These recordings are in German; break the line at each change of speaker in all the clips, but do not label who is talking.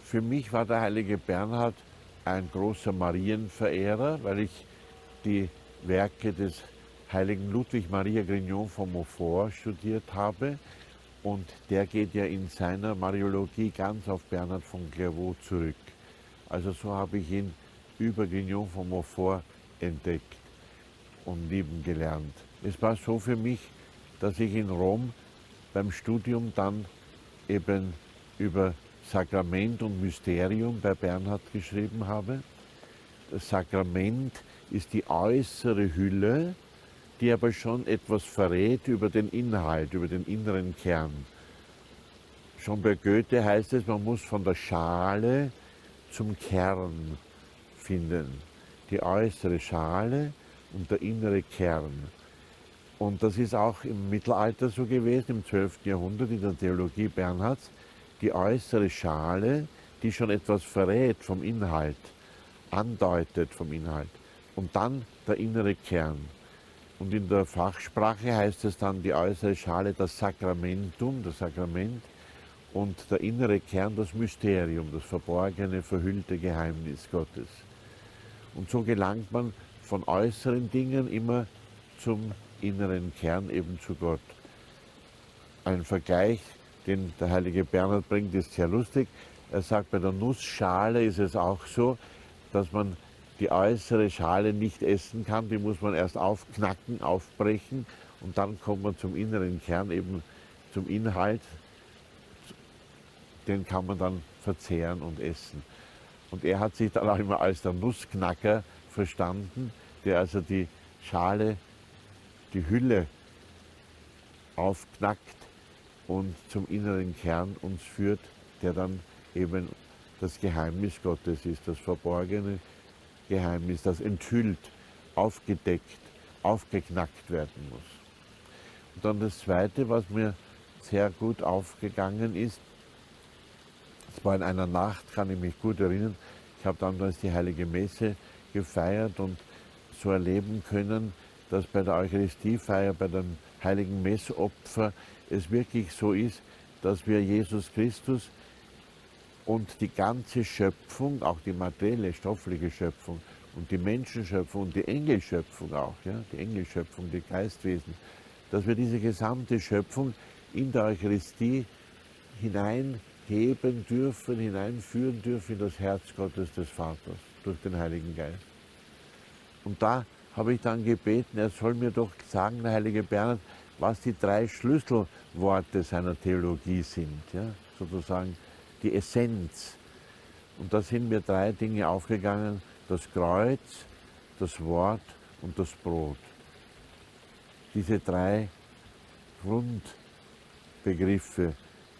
Für mich war der heilige Bernhard ein großer Marienverehrer, weil ich die Werke des heiligen Ludwig Maria Grignon von Montfort studiert habe. Und der geht ja in seiner Mariologie ganz auf Bernhard von Clairvaux zurück. Also so habe ich ihn über Grignon von Montfort entdeckt und lieben gelernt. Es war so für mich, dass ich in Rom beim Studium dann eben über Sakrament und Mysterium bei Bernhard geschrieben habe. Das Sakrament ist die äußere Hülle, die aber schon etwas verrät über den Inhalt, über den inneren Kern. Schon bei Goethe heißt es, man muss von der Schale zum Kern finden. Die äußere Schale und der innere Kern. Und das ist auch im Mittelalter so gewesen, im 12. Jahrhundert in der Theologie Bernhards. Die äußere Schale, die schon etwas verrät vom Inhalt, andeutet vom Inhalt. Und dann der innere Kern. Und in der Fachsprache heißt es dann die äußere Schale das Sakramentum, das Sakrament, und der innere Kern das Mysterium, das verborgene, verhüllte Geheimnis Gottes. Und so gelangt man von äußeren Dingen immer zum inneren Kern, eben zu Gott. Ein Vergleich, den der heilige Bernhard bringt, ist sehr lustig. Er sagt, bei der Nussschale ist es auch so, dass man die äußere Schale nicht essen kann, die muss man erst aufknacken, aufbrechen und dann kommt man zum inneren Kern, eben zum Inhalt, den kann man dann verzehren und essen. Und er hat sich dann auch immer als der Nussknacker verstanden, der also die Schale, die Hülle aufknackt und zum inneren Kern uns führt, der dann eben das Geheimnis Gottes ist, das verborgene Geheimnis, das enthüllt, aufgedeckt, aufgeknackt werden muss. Und dann das Zweite, was mir sehr gut aufgegangen ist, es war in einer Nacht, kann ich mich gut erinnern, ich habe damals die Heilige Messe gefeiert und so erleben können, dass bei der Eucharistiefeier, bei dem Heiligen Messopfer es wirklich so ist, dass wir Jesus Christus und die ganze Schöpfung, auch die materielle, stoffliche Schöpfung und die Menschenschöpfung und die Engelschöpfung auch, ja, die Engelschöpfung, die Geistwesen, dass wir diese gesamte Schöpfung in der Eucharistie hineinheben dürfen, hineinführen dürfen in das Herz Gottes des Vaters durch den Heiligen Geist. Und da habe ich dann gebeten, er soll mir doch sagen, der heilige Bernhard, was die 3 Schlüsselworte seiner Theologie sind, ja, sozusagen die Essenz. Und da sind mir 3 Dinge aufgegangen, das Kreuz, das Wort und das Brot. Diese 3 Grundbegriffe,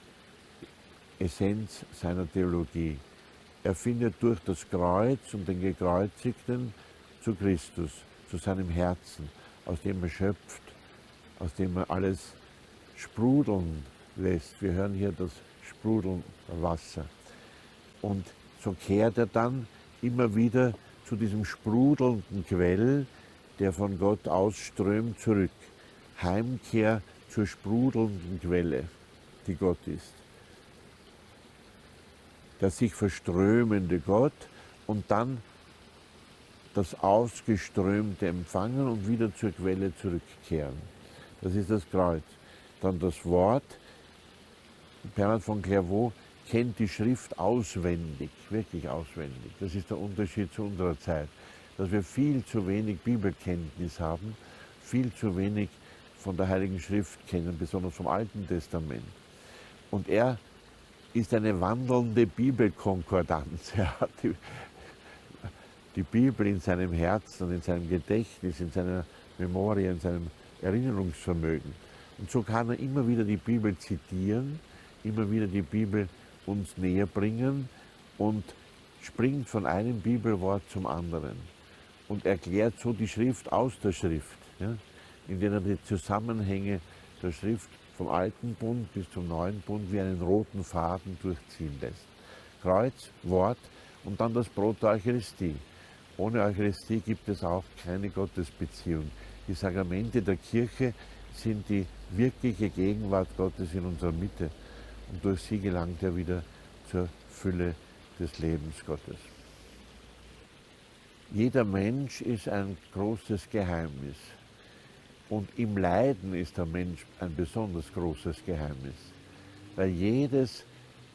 Essenz seiner Theologie. Er findet durch das Kreuz und den Gekreuzigten zu Christus, zu seinem Herzen, aus dem er schöpft, aus dem er alles sprudeln lässt. Wir hören hier das Sprudeln Wasser. Und so kehrt er dann immer wieder zu diesem sprudelnden Quell, der von Gott ausströmt, zurück. Heimkehr zur sprudelnden Quelle, die Gott ist. Der sich verströmende Gott und dann das Ausgeströmte empfangen und wieder zur Quelle zurückkehren. Das ist das Kreuz. Dann das Wort. Bernhard von Clairvaux kennt die Schrift auswendig, wirklich auswendig. Das ist der Unterschied zu unserer Zeit, dass wir viel zu wenig Bibelkenntnis haben, viel zu wenig von der Heiligen Schrift kennen, besonders vom Alten Testament. Und er ist eine wandelnde Bibelkonkordanz. Er hat die Bibel in seinem Herzen, in seinem Gedächtnis, in seiner Memorie, in seinem Erinnerungsvermögen. Und so kann er immer wieder die Bibel zitieren, immer wieder die Bibel uns näher bringen und springt von einem Bibelwort zum anderen und erklärt so die Schrift aus der Schrift, ja, indem er die Zusammenhänge der Schrift vom Alten Bund bis zum Neuen Bund wie einen roten Faden durchziehen lässt. Kreuz, Wort und dann das Brot der Eucharistie. Ohne Eucharistie gibt es auch keine Gottesbeziehung. Die Sakramente der Kirche sind die wirkliche Gegenwart Gottes in unserer Mitte. Und durch sie gelangt er wieder zur Fülle des Lebens Gottes. Jeder Mensch ist ein großes Geheimnis. Und im Leiden ist der Mensch ein besonders großes Geheimnis. Weil jedes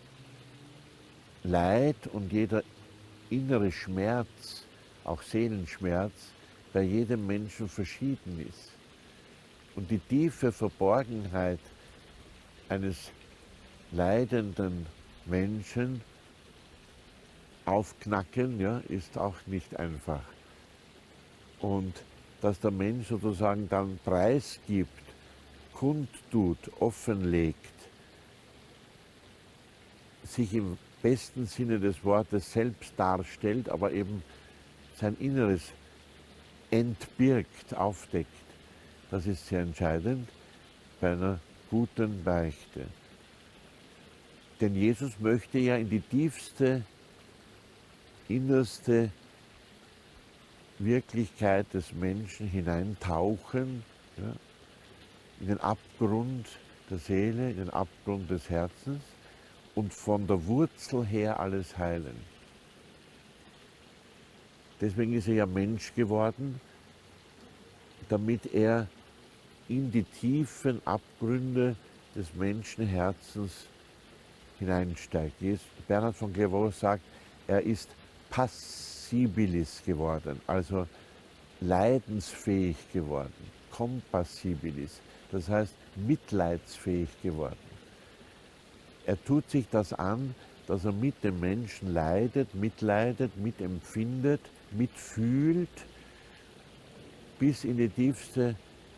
Leid und jeder innere Schmerz, auch Seelenschmerz, bei jedem Menschen verschieden ist. Und die tiefe Verborgenheit eines leidenden Menschen aufknacken, ja, ist auch nicht einfach. Und dass der Mensch sozusagen dann preisgibt, kundtut, offenlegt, sich im besten Sinne des Wortes selbst darstellt, aber eben sein Inneres entbirgt, aufdeckt. Das ist sehr entscheidend bei einer guten Beichte. Denn Jesus möchte ja in die tiefste, innerste Wirklichkeit des Menschen hineintauchen, ja, in den Abgrund der Seele, in den Abgrund des Herzens und von der Wurzel her alles heilen. Deswegen ist er ja Mensch geworden, damit er in die tiefen Abgründe des Menschenherzens hineinsteigt. Bernhard von Clairvaux sagt, er ist passibilis geworden, also leidensfähig geworden, compassibilis, das heißt mitleidsfähig geworden. Er tut sich das an, dass er mit dem Menschen leidet, mitleidet, mitempfindet, mitfühlt, bis in die tiefste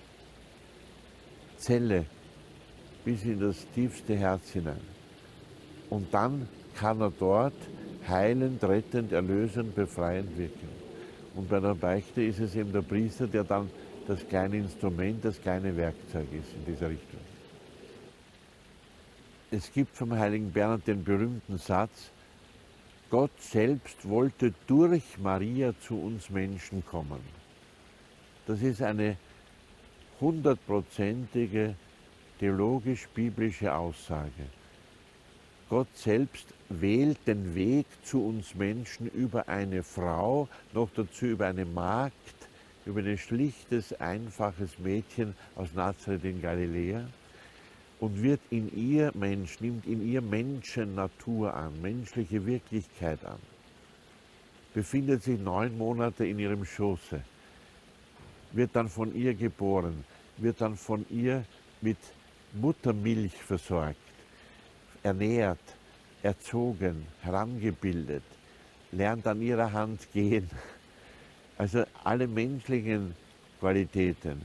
Zelle, bis in das tiefste Herz hinein. Und dann kann er dort heilend, rettend, erlösend, befreiend wirken. Und bei der Beichte ist es eben der Priester, der dann das kleine Instrument, das kleine Werkzeug ist in dieser Richtung. Es gibt vom heiligen Bernhard den berühmten Satz, Gott selbst wollte durch Maria zu uns Menschen kommen. Das ist eine 100%ige theologisch-biblische Aussage. Gott selbst wählt den Weg zu uns Menschen über eine Frau, noch dazu über eine Magd, über ein schlichtes, einfaches Mädchen aus Nazareth in Galiläa und wird in ihr Mensch, nimmt in ihr Menschennatur an, menschliche Wirklichkeit an, befindet sich 9 Monate in ihrem Schoße, wird dann von ihr geboren, wird dann von ihr mit Muttermilch versorgt, ernährt, erzogen, herangebildet, lernt an ihrer Hand gehen. Also alle menschlichen Qualitäten,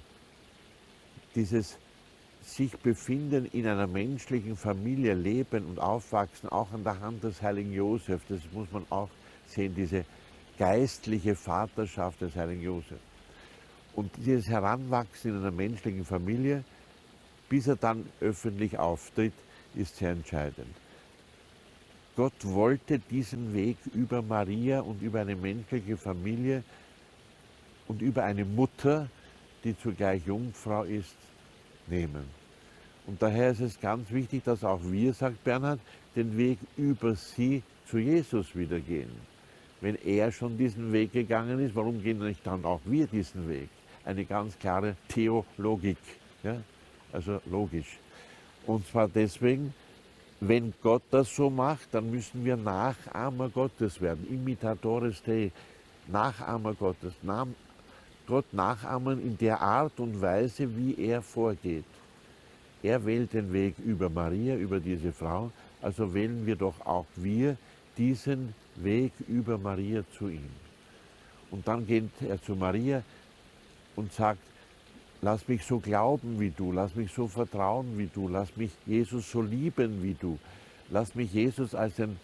dieses sich befinden in einer menschlichen Familie, leben und aufwachsen, auch an der Hand des heiligen Josef, das muss man auch sehen, diese geistliche Vaterschaft des heiligen Josef. Und dieses Heranwachsen in einer menschlichen Familie, bis er dann öffentlich auftritt, ist sehr entscheidend. Gott wollte diesen Weg über Maria und über eine menschliche Familie und über eine Mutter, die zugleich Jungfrau ist, nehmen. Und daher ist es ganz wichtig, dass auch wir, sagt Bernhard, den Weg über sie zu Jesus wieder gehen. Wenn er schon diesen Weg gegangen ist, warum gehen nicht dann auch wir diesen Weg? Eine ganz klare Theologik, ja? Also logisch. Und zwar deswegen, wenn Gott das so macht, dann müssen wir Nachahmer Gottes werden, Imitatores Dei, Nachahmer Gottes, Gott nachahmen in der Art und Weise, wie er vorgeht. Er wählt den Weg über Maria, über diese Frau, also wählen wir doch auch wir diesen Weg über Maria zu ihm. Und dann geht er zu Maria und sagt, lass mich so glauben wie du, lass mich so vertrauen wie du, lass mich Jesus so lieben wie du, lass mich Jesus als den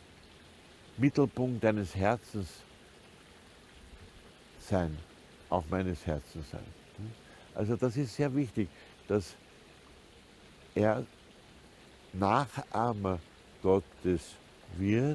Mittelpunkt deines Herzens sein, auch meines Herzens sein. Also das ist sehr wichtig, dass er Nachahmer Gottes wird,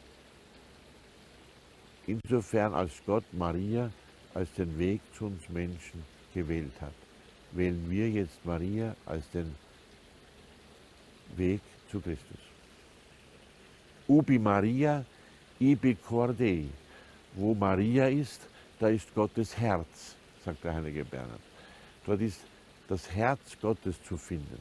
insofern als Gott Maria als den Weg zu uns Menschen gewählt hat. Wählen wir jetzt Maria als den Weg zu Christus. Ubi Maria Ibi cor Dei. Wo Maria ist, da ist Gottes Herz, sagt der heilige Bernhard. Dort ist das Herz Gottes zu finden.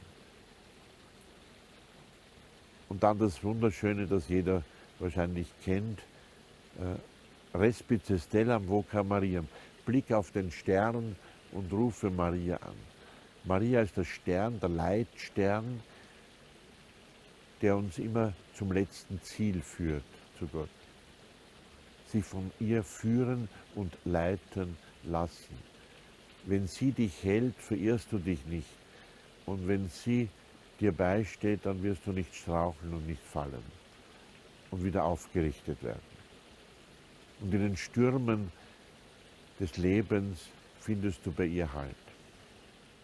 Und dann das Wunderschöne, das jeder wahrscheinlich kennt, Respice stellam voca Mariam. Blick auf den Stern und rufe Maria an. Maria ist der Stern, der Leitstern, der uns immer zum letzten Ziel führt, zu Gott. Sich von ihr führen und leiten lassen. Wenn sie dich hält, verirrst du dich nicht. Und wenn sie dir beisteht, dann wirst du nicht straucheln und nicht fallen und wieder aufgerichtet werden. Und in den Stürmen des Lebens findest du bei ihr Halt.